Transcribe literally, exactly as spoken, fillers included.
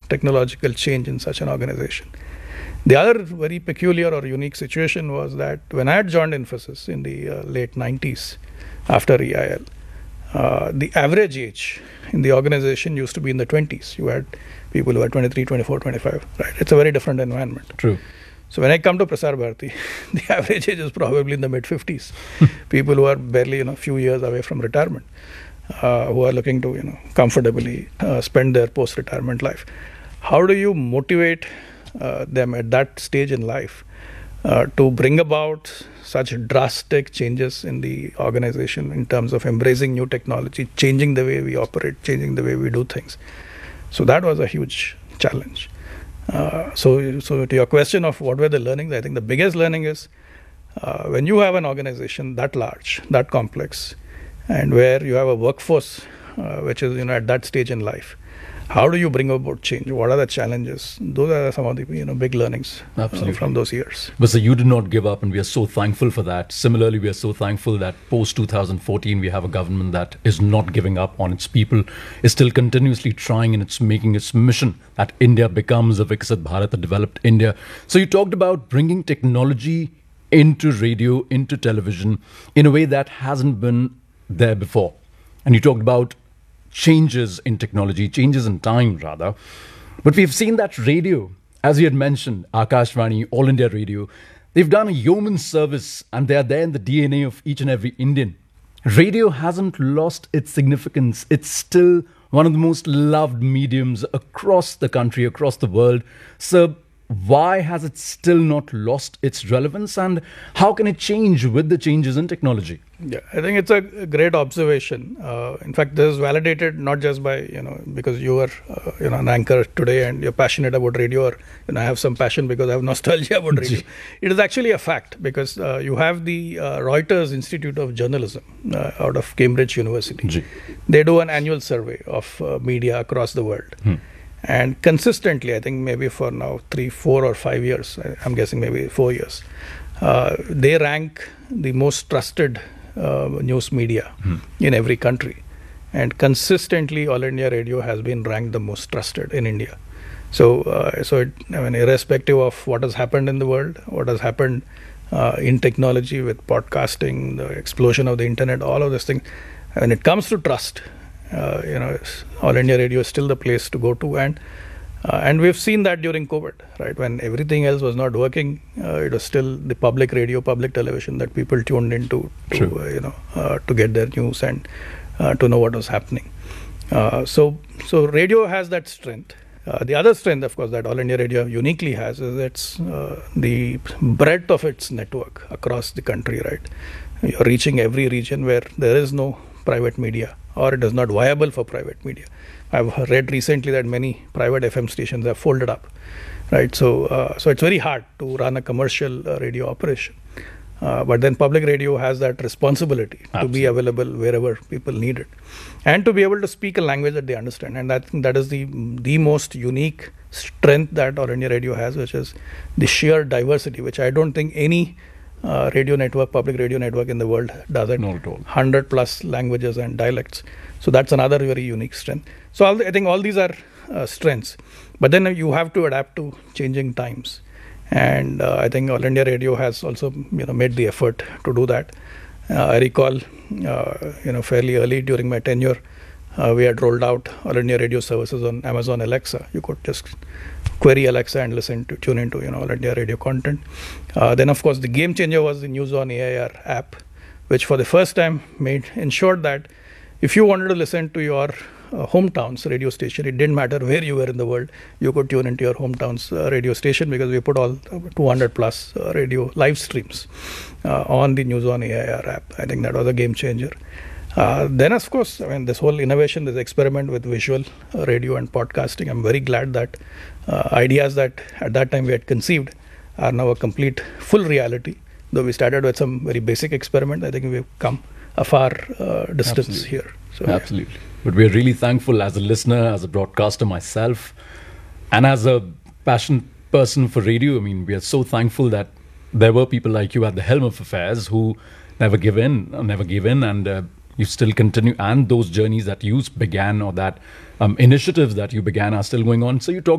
technological change in such an organization. The other very peculiar or unique situation was that when I had joined Infosys in the uh, late nineties after E I L, uh, the average age in the organization used to be in the twenties. You had people who were twenty-three, twenty-four, twenty-five, right? It's a very different environment. True. So when I come to Prasar Bharati, the average age is probably in the mid fifties. People who are barely, you know, few years away from retirement, uh, who are looking to, you know, comfortably uh, spend their post-retirement life. How do you motivate uh, them at that stage in life uh, to bring about such drastic changes in the organization in terms of embracing new technology, changing the way we operate, changing the way we do things? So that was a huge challenge. Uh, so, so to your question of what were the learnings, I think the biggest learning is uh, when you have an organization that large, that complex, and where you have a workforce uh, which is, you know, at that stage in life, how do you bring about change? What are the challenges? Those are some of the, you know, big learnings uh, from those years. But so you did not give up, and we are so thankful for that. Similarly, we are so thankful that post twenty fourteen, we have a government that is not giving up on its people, is still continuously trying, and it's making its mission that India becomes a Viksit Bharat, a developed India. So you talked about bringing technology into radio, into television, in a way that hasn't been there before. And you talked about changes in technology, changes in time rather. But we've seen that radio, as you had mentioned, Akashvani, All India Radio, they've done a yeoman's service, and they are there in the D N A of each and every Indian. Radio hasn't lost its significance. It's still one of the most loved mediums across the country, across the world. So why has it still not lost its relevance, and how can it change with the changes in technology? Yeah, I think it's a great observation. Uh, in fact, this is validated not just by, you know, because you are, uh, you know, an anchor today and you're passionate about radio, or, you know, I have some passion because I have nostalgia about radio. It is actually a fact, because uh, you have the uh, Reuters Institute of Journalism uh, out of Cambridge University. G. They do an annual survey of uh, media across the world. Hmm. And consistently, I think maybe for now three, four or five years, I'm guessing maybe four years, uh, they rank the most trusted uh, news media hmm. in every country. And consistently, All India Radio has been ranked the most trusted in India. So, uh, so it, I mean, irrespective of what has happened in the world, what has happened uh, in technology with podcasting, the explosion of the internet, all of these things, when it comes to trust, Uh, you know, All India Radio is still the place to go to, and uh, and we've seen that during COVID, right? When everything else was not working, uh, it was still the public radio, public television that people tuned into, to uh, you know, uh, to get their news and uh, to know what was happening. Uh, so, so radio has that strength. Uh, the other strength, of course, that All India Radio uniquely has is its uh, the breadth of its network across the country, right? You're reaching every region where there is no private media, or it is not viable for private media. I've read recently that many private F M stations have folded up, right? So, uh, so it's very hard to run a commercial uh, radio operation. Uh, but then public radio has that responsibility Absolutely. to be available wherever people need it, and to be able to speak a language that they understand. And I think that is the the most unique strength that All India Radio has, which is the sheer diversity, which I don't think any Uh, radio network, public radio network in the world does it. Not at all. one hundred plus languages and dialects. So that's another very unique strength. So all the, I think all these are uh, strengths. But then you have to adapt to changing times. And uh, I think All India Radio has also, you know, made the effort to do that. Uh, I recall, uh, you know, fairly early during my tenure, uh, we had rolled out All India Radio services on Amazon Alexa. You could just query Alexa and listen to, tune into, you know, All India Radio content. Uh, then, of course, the game changer was the News on A I R app, which for the first time made ensured that if you wanted to listen to your uh, hometown's radio station, it didn't matter where you were in the world, you could tune into your hometown's uh, radio station, because we put all two hundred plus uh, radio live streams uh, on the News on A I R app. I think that was a game changer. Uh, then, of course, I mean, this whole innovation, this experiment with visual uh, radio and podcasting, I'm very glad that uh, ideas that at that time we had conceived are now a complete, full reality. Though we started with some very basic experiment, I think we've come a far uh, distance Absolutely. here. So, Absolutely. Yeah. But we're really thankful as a listener, as a broadcaster myself, and as a passionate person for radio. I mean, we are so thankful that there were people like you at the helm of affairs who never give in, never gave in, and uh, you still continue, and those journeys that you began, or that um, initiatives that you began are still going on. So you talk